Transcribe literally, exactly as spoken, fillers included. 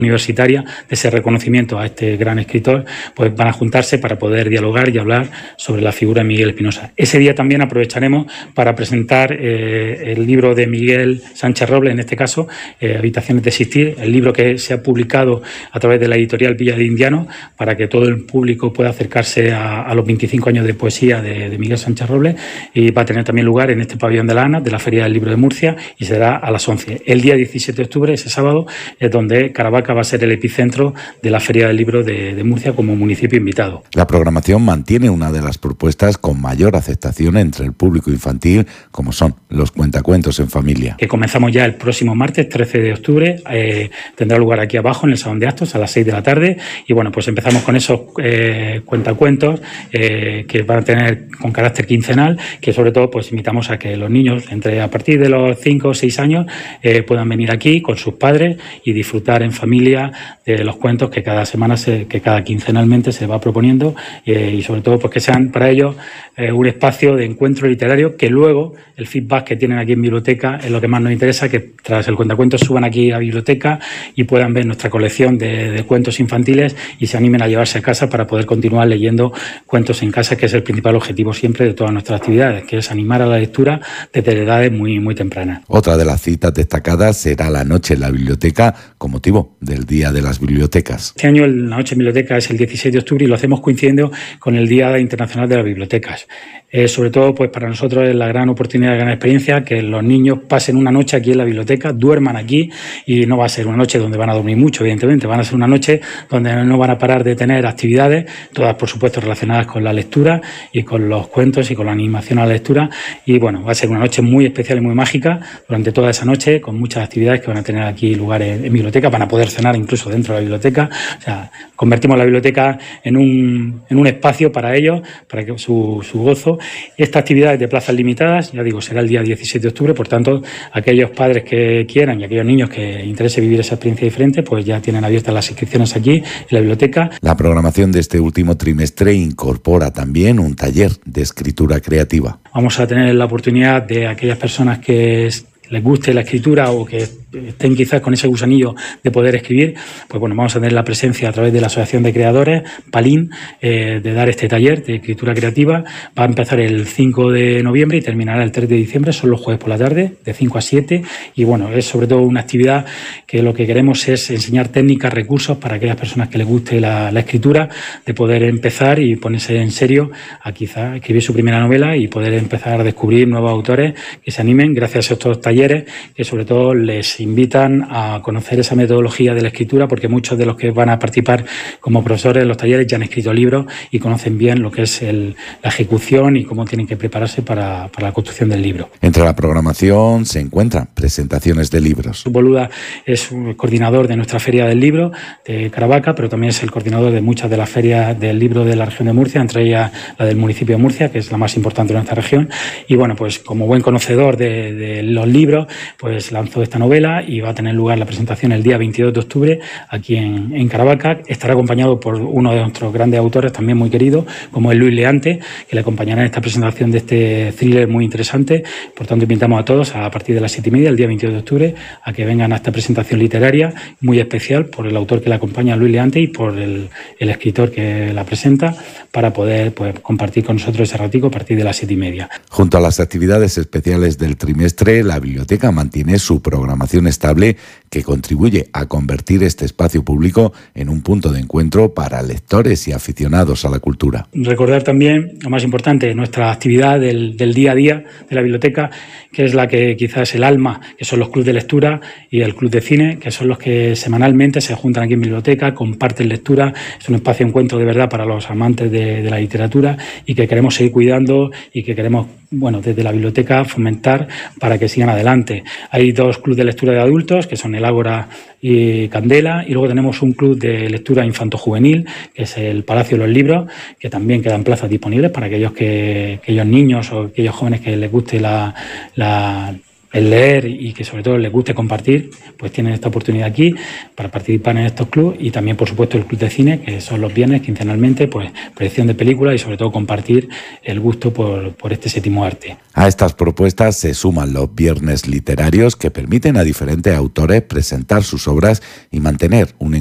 universitaria, de ese reconocimiento a este gran escritor, pues van a juntarse para poder dialogar y hablar sobre la figura de Miguel Espinosa. Ese día también aprovecharemos para presentar eh, el libro de Miguel Sánchez Robles, en este caso, eh, Habitaciones de Existir, el libro que se ha publicado a través de la editorial Villa de Indiano, para que todo el público pueda acercarse a, a los veinticinco años de poesía de, de Miguel Sánchez Robles, y va a tener también lugar en este pabellón de la ANA, de la Feria del Libro de Murcia, y será a las once. El día diecisiete de octubre, ese sábado, es donde Caravaca va a ser el epicentro de la Feria del Libro de, de Murcia como municipio invitado. La programación mantiene una de las propuestas con mayor aceptación entre el público infantil, como son los cuentacuentos en familia. Que comenzamos ya el próximo martes, trece de octubre, eh, tendrá lugar aquí abajo en el Salón de Actos a las seis de la tarde, y bueno, pues empezamos con esos eh, cuentacuentos eh, que van a tener con carácter quincenal, que sobre todo pues invitamos a que los niños entre a partir de los cinco o seis años eh, puedan venir aquí con sus padres y disfrutar en familia de los cuentos que cada semana, se, que cada quincenalmente se va proponiendo, eh, y sobre todo pues que sean para ellos eh, un espacio de encuentro literario, que luego el feedback que tienen aquí en biblioteca es lo que más nos interesa, que tras el cuentacuentos suban aquí a la biblioteca y puedan ver nuestra colección de, de cuentos infantiles y se animen a llevarse a casa para poder continuar leyendo cuentos en casa, que es el principal objetivo siempre de todas nuestras actividades, que es animar a la lectura desde edades muy, muy tempranas. Otra de las citas destacadas será la noche en la biblioteca con motivo del Día de las Bibliotecas. Este año la noche en biblioteca es el dieciséis de octubre y lo hacemos coincidiendo con el Día Internacional de las Bibliotecas. Eh, sobre todo, pues para nosotros es la gran oportunidad, la gran experiencia que los niños pasen una noche aquí en la biblioteca, duerman aquí, y no va a ser una noche donde van a dormir mucho, evidentemente, van a ser una noche donde no van a parar de tener actividades, todas por supuesto relacionadas con la lectura y con los cuentos y con la animación a la lectura, y bueno, va a ser una noche muy especial y muy mágica durante toda esa noche, con muchas actividades que van a tener aquí lugar en, en biblioteca, van a poder cenar incluso dentro de la biblioteca, o sea, convertimos la biblioteca en un, en un espacio para ellos, para que su, su gozo. Esta actividad es de plazas limitadas, ya digo, será el día diecisiete de octubre, por tanto, aquellos padres que quieran y aquellos niños que interese vivir esa experiencia diferente, pues ya tienen abiertas las inscripciones aquí en la biblioteca. La programación de este último trimestre incorpora también un taller de escritura creativa. Vamos a tener la oportunidad de aquellas personas que les guste la escritura o que estén quizás con ese gusanillo de poder escribir, pues bueno, vamos a tener la presencia a través de la Asociación de Creadores, Palín, eh, de dar este taller de escritura creativa. Va a empezar el cinco de noviembre y terminará el tres de diciembre, son los jueves por la tarde, de cinco a siete, y bueno, es sobre todo una actividad que lo que queremos es enseñar técnicas, recursos para aquellas personas que les guste la, la escritura, de poder empezar y ponerse en serio a quizás escribir su primera novela y poder empezar a descubrir nuevos autores que se animen gracias a estos talleres, que sobre todo les invitan a conocer esa metodología de la escritura, porque muchos de los que van a participar como profesores en los talleres ya han escrito libros y conocen bien lo que es el, la ejecución y cómo tienen que prepararse para, para la construcción del libro. Entre la programación se encuentran presentaciones de libros. Boluda es un coordinador de nuestra Feria del Libro de Caravaca, pero también es el coordinador de muchas de las ferias del libro de la región de Murcia, entre ellas la del municipio de Murcia, que es la más importante de nuestra región. Y bueno, pues como buen conocedor de, de los libros, pues lanzó esta novela y va a tener lugar la presentación el día veintidós de octubre aquí en, en Caravaca. Estará acompañado por uno de nuestros grandes autores, también muy querido, como es Luis Leante, que le acompañará en esta presentación de este thriller muy interesante. Por tanto, invitamos a todos a partir de las siete y media, el día veintidós de octubre, a que vengan a esta presentación literaria muy especial por el autor que le acompaña, Luis Leante, y por el, el escritor que la presenta, para poder pues, compartir con nosotros ese ratico a partir de las siete y media. Junto a las actividades especiales del trimestre, la biblioteca mantiene su programación estable que contribuye a convertir este espacio público en un punto de encuentro para lectores y aficionados a la cultura. Recordar también, lo más importante, nuestra actividad del, del día a día de la biblioteca, que es la que quizás es el alma, que son los clubes de lectura y el club de cine, que son los que semanalmente se juntan aquí en biblioteca, comparten lectura. Es un espacio de encuentro de verdad para los amantes de, de la literatura y que queremos seguir cuidando y que queremos, bueno, desde la biblioteca fomentar para que sigan adelante. Hay dos clubes de lectura de adultos, que son el Ágora y Candela, y luego tenemos un club de lectura infanto-juvenil, que es el Palacio de los Libros, que también quedan plazas disponibles para aquellos, que, aquellos niños o aquellos jóvenes que les guste la, la el leer y que sobre todo les guste compartir, pues tienen esta oportunidad aquí para participar en estos clubes y también, por supuesto, el Club de Cine, que son los viernes quincenalmente, pues proyección de películas y sobre todo compartir el gusto por, por este séptimo arte. A estas propuestas se suman los viernes literarios que permiten a diferentes autores presentar sus obras y mantener un